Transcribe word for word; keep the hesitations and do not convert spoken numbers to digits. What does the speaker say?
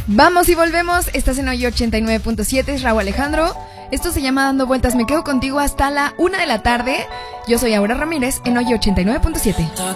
Vamos y volvemos, estás en Hoy ochenta y nueve punto siete, es Raúl Alejandro. Esto se llama Dando Vueltas, me quedo contigo hasta la una de la tarde. Yo soy Aura Ramírez en Hoy ochenta y nueve punto siete.